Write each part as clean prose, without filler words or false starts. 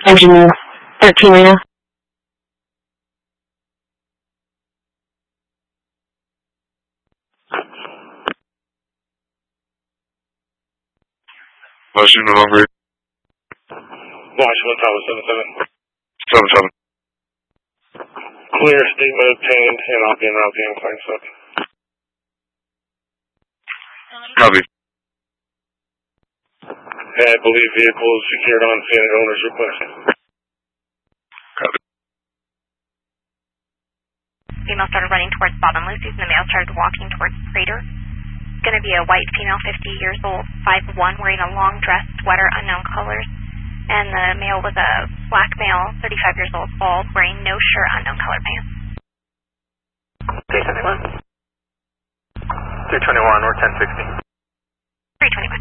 Engine 13 right now. Motion no longer. Washington Tower 77. 77. Clear statement obtained, and I'll be en route to the incline sub. Copy. I believe vehicle is secured on scene at owner's request. Copy. Female started running towards Bottom Lucy's, and the male started walking towards Crater. It's going to be a white female, 50 years old, 5'1", wearing a long dress, sweater, unknown colors. And the male was a black male, 35 years old, bald, wearing no shirt, unknown color pants. 321. 321 or 1060. 321.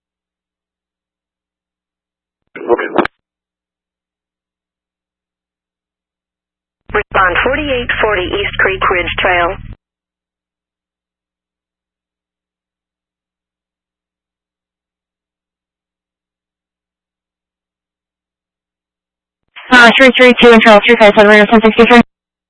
Respond 4840 East Creek Ridge Trail. Uh, 332 and Trail 357, radio 1063.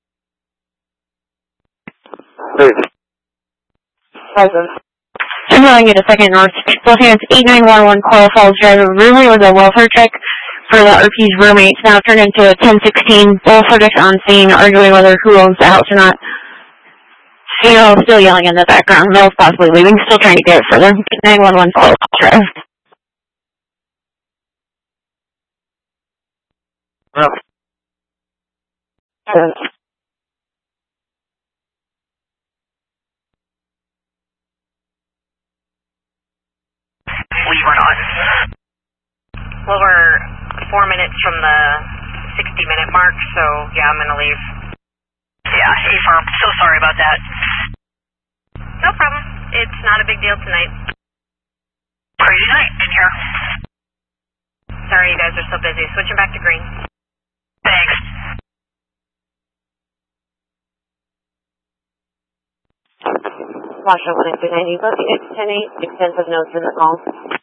I'm going to get a second north. Both hands 8911 Coral Falls Drive. Originally was a welfare check for the RP's roommates. Now turned into a 1016. Both subjects on scene arguing whether who owns the house or not. You know, still yelling in the background. Male's possibly leaving. Still trying to get it further. 911 Coral Falls Drive. Leave or not? Well, we're 4 minutes from the 60-minute mark, so yeah, I'm going to leave. Yeah, A-firm. So sorry about that. No problem. It's not a big deal tonight. Crazy night in here. Sorry you guys are so busy. Switching back to green. Thanks. Washington 19290, 10-8, extensive notes in the call.